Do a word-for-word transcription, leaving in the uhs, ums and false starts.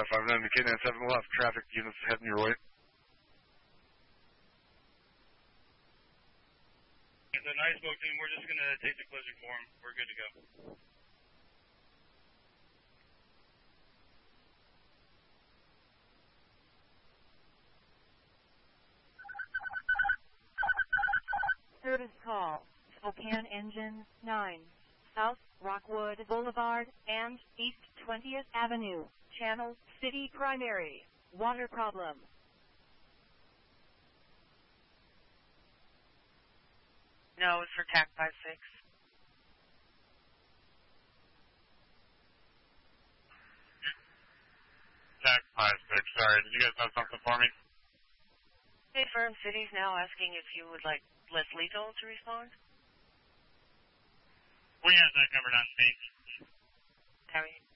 five five nine, K nine seven, we'll have traffic units heading your way. It's a nice boat team. We're just going to take the collision for them. We're good to go. Service call, Spokane Engine nine, South Rockwood Boulevard and East twentieth Avenue, Channel City Primary, water problem. No, it's for T A C five six. T A C five six, sorry. Did you guys have something for me? Hey, Fern City's now asking if you would like Les Lethal to respond. We have that covered on speed. Harry.